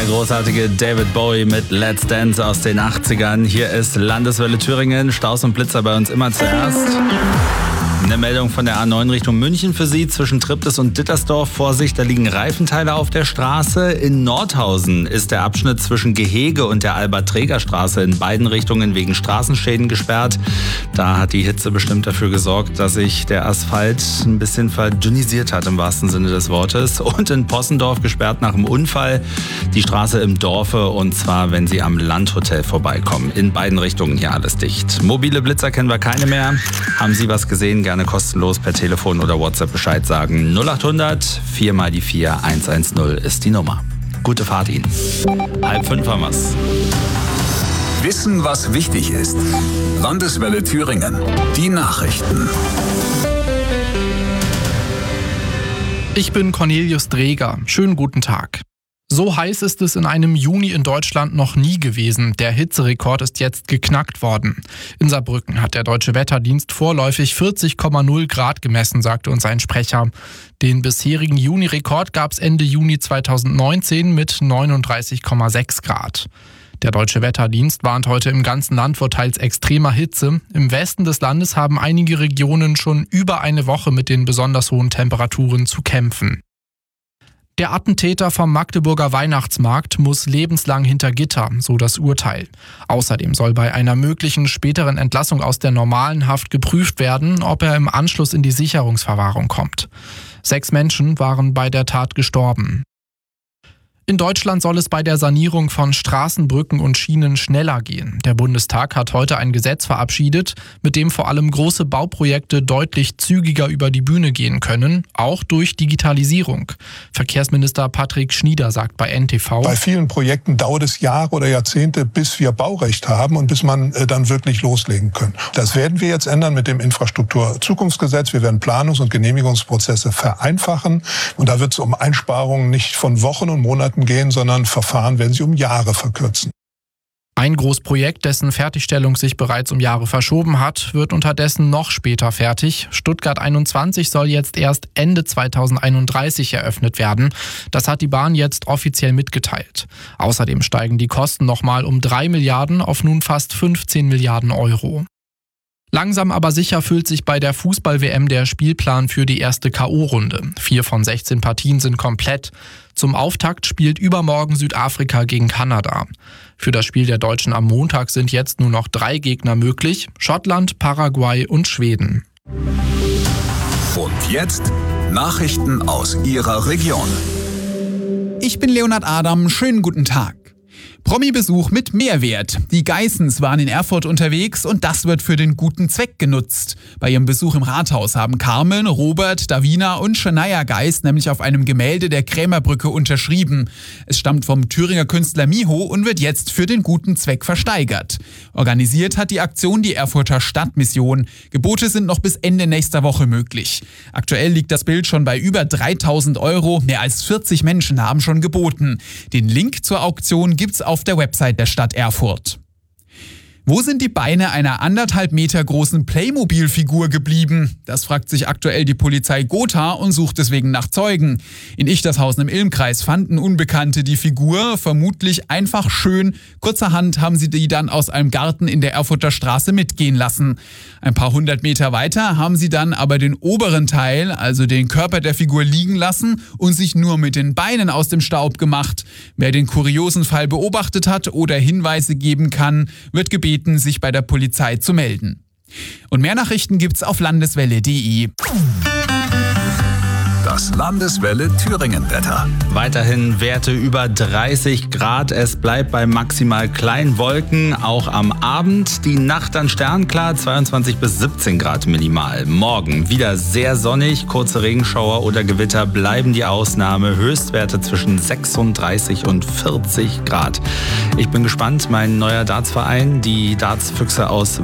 großartige David Bowie mit Let's Dance aus den 80ern. Hier ist Landeswelle Thüringen. Staus und Blitzer bei uns immer zuerst. Eine Meldung von der A9 Richtung München für Sie. Zwischen Triptis und Dittersdorf. Vorsicht, da liegen Reifenteile auf der Straße. In Nordhausen ist der Abschnitt zwischen Gehege und der Albert-Träger-Straße in beiden Richtungen wegen Straßenschäden gesperrt. Da hat die Hitze bestimmt dafür gesorgt, dass sich der Asphalt ein bisschen verdünnisiert hat, im wahrsten Sinne des Wortes. Und in Possendorf gesperrt nach dem Unfall die Straße im Dorfe, und zwar, wenn Sie am Landhotel vorbeikommen. In beiden Richtungen hier alles dicht. Mobile Blitzer kennen wir keine mehr. Haben Sie was gesehen? Gerne kostenlos per Telefon oder WhatsApp Bescheid sagen. 0800 4 mal die 4 110 ist die Nummer. Gute Fahrt Ihnen. 4:30 haben wir's. Wissen, was wichtig ist. Landeswelle Thüringen. Die Nachrichten. Ich bin Cornelius Dreger. Schönen guten Tag. So heiß ist es in einem Juni in Deutschland noch nie gewesen. Der Hitzerekord ist jetzt geknackt worden. In Saarbrücken hat der Deutsche Wetterdienst vorläufig 40,0 Grad gemessen, sagte uns ein Sprecher. Den bisherigen Juni-Rekord gab es Ende Juni 2019 mit 39,6 Grad. Der Deutsche Wetterdienst warnt heute im ganzen Land vor teils extremer Hitze. Im Westen des Landes haben einige Regionen schon über eine Woche mit den besonders hohen Temperaturen zu kämpfen. Der Attentäter vom Magdeburger Weihnachtsmarkt muss lebenslang hinter Gitter, so das Urteil. Außerdem soll bei einer möglichen späteren Entlassung aus der normalen Haft geprüft werden, ob er im Anschluss in die Sicherungsverwahrung kommt. 6 Menschen waren bei der Tat gestorben. In Deutschland soll es bei der Sanierung von Straßen, Brücken und Schienen schneller gehen. Der Bundestag hat heute ein Gesetz verabschiedet, mit dem vor allem große Bauprojekte deutlich zügiger über die Bühne gehen können, auch durch Digitalisierung. Verkehrsminister Patrick Schnieder sagt bei NTV: Bei vielen Projekten dauert es Jahre oder Jahrzehnte, bis wir Baurecht haben und bis man dann wirklich loslegen kann. Das werden wir jetzt ändern mit dem Infrastrukturzukunftsgesetz. Wir werden Planungs- und Genehmigungsprozesse vereinfachen. Und da wird es um Einsparungen nicht von Wochen und Monaten gehen, sondern Verfahren werden sich um Jahre verkürzen. Ein Großprojekt, dessen Fertigstellung sich bereits um Jahre verschoben hat, wird unterdessen noch später fertig. Stuttgart 21 soll jetzt erst Ende 2031 eröffnet werden. Das hat die Bahn jetzt offiziell mitgeteilt. Außerdem steigen die Kosten nochmal um 3 Milliarden auf nun fast 15 Milliarden Euro. Langsam aber sicher füllt sich bei der Fußball-WM der Spielplan für die erste K.O.-Runde. 4 von 16 Partien sind komplett. Zum Auftakt spielt übermorgen Südafrika gegen Kanada. Für das Spiel der Deutschen am Montag sind jetzt nur noch 3 Gegner möglich: Schottland, Paraguay und Schweden. Und jetzt Nachrichten aus Ihrer Region. Ich bin Leonhard Adam, schönen guten Tag. Promi-Besuch mit Mehrwert. Die Geissens waren in Erfurt unterwegs und das wird für den guten Zweck genutzt. Bei ihrem Besuch im Rathaus haben Carmen, Robert, Davina und Shania Geiss nämlich auf einem Gemälde der Krämerbrücke unterschrieben. Es stammt vom Thüringer Künstler Miho und wird jetzt für den guten Zweck versteigert. Organisiert hat die Aktion die Erfurter Stadtmission. Gebote sind noch bis Ende nächster Woche möglich. Aktuell liegt das Bild schon bei über 3.000 €. Mehr als 40 Menschen haben schon geboten. Den Link zur Auktion gibt's auf der Website der Stadt Erfurt. Wo sind die Beine einer 1,5 Meter großen Playmobil-Figur geblieben? Das fragt sich aktuell die Polizei Gotha und sucht deswegen nach Zeugen. In Ichtershausen im Ilmkreis fanden Unbekannte die Figur, vermutlich einfach schön. Kurzerhand haben sie die dann aus einem Garten in der Erfurter Straße mitgehen lassen. Ein paar 100 Meter weiter haben sie dann aber den oberen Teil, also den Körper der Figur, liegen lassen und sich nur mit den Beinen aus dem Staub gemacht. Wer den kuriosen Fall beobachtet hat oder Hinweise geben kann, wird gebeten, sich bei der Polizei zu melden. Und mehr Nachrichten gibt's auf landeswelle.de. Das Landeswelle Thüringen-Wetter. Weiterhin Werte über 30 Grad. Es bleibt bei maximal kleinen Wolken, auch am Abend. Die Nacht dann sternklar, 22 bis 17 Grad minimal. Morgen wieder sehr sonnig, kurze Regenschauer oder Gewitter bleiben die Ausnahme. Höchstwerte zwischen 36 und 40 Grad. Ich bin gespannt, mein neuer Dartsverein, die Dartsfüchse aus